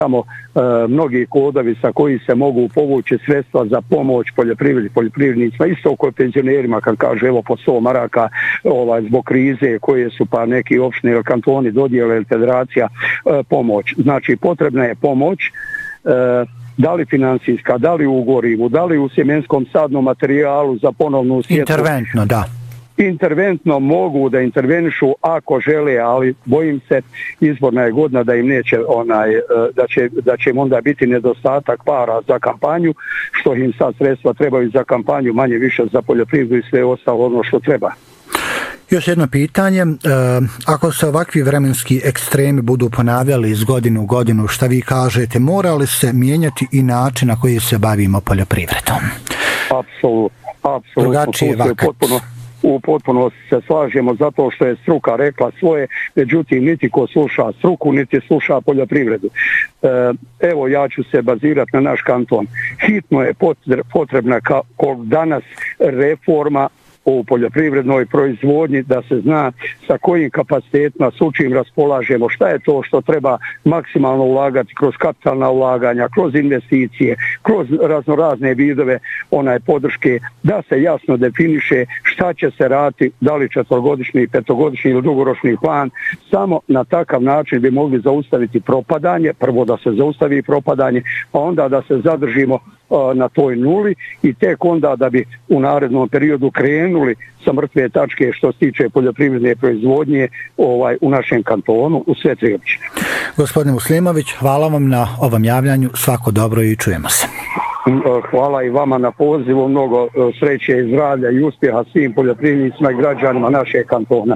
tamo mnogi kodovi sa koji se mogu povući sredstva za pomoć poljoprivrednicima, isto kod penzionerima, kad kaže evo po 100 maraka zbog krize koje su pa neki opštine ili kantoni dodijele ili federacija pomoć. Znači potrebna je pomoć, da li financijska, da li u gorivu, da li u sjemenskom sadnom materijalu za ponovnu sjetvu. Interventno, da. Interventno mogu da intervenišu ako žele, ali bojim se izborna je godina da im neće da će im onda biti nedostatak para za kampanju, što im sad sredstva trebaju za kampanju, manje više za poljoprivredu i sve ostalo ono što treba. Još jedno pitanje, ako se ovakvi vremenski ekstremi budu ponavljali iz godinu u godinu, šta vi kažete, mora li se mijenjati i način na koji se bavimo poljoprivredom? Apsolutno. Drugačije vakat. U potpunosti se slažemo zato što je struka rekla svoje, međutim niti ko sluša struku, niti sluša poljoprivredu. Evo ja ću se bazirati na naš kanton. Hitno je potrebna kao danas reforma u poljoprivrednoj proizvodnji, da se zna sa kojim kapacitetima, s čim raspolažemo, šta je to što treba maksimalno ulagati kroz kapitalna ulaganja, kroz investicije, kroz raznorazne vidove podrške, da se jasno definiše šta će se raditi, da li 4-godišnji, 5-godišnji ili dugoročni plan. Samo na takav način bi mogli zaustaviti propadanje, prvo da se zaustavi propadanje, pa onda da se zadržimo na toj nuli i tek onda da bi u narednom periodu krenuli sa mrtve tačke što se tiče poljoprivredne proizvodnje u našem kantonu, u sve tri općine. Gospodine Muslimović, hvala vam na ovom javljanju, svako dobro i čujemo se. Hvala i vama na pozivu, mnogo sreće i zdravlja i uspjeha svim poljoprivrednicima i građanima našeg kantona.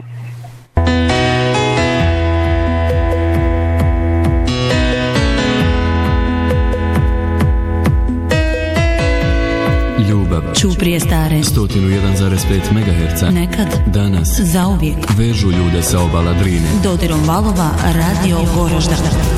Ćuprije stare 101,5 MHz. Nekad, danas, zauvijek vežu ljude sa obala Drine. Dodirom valova Radio Gorožda.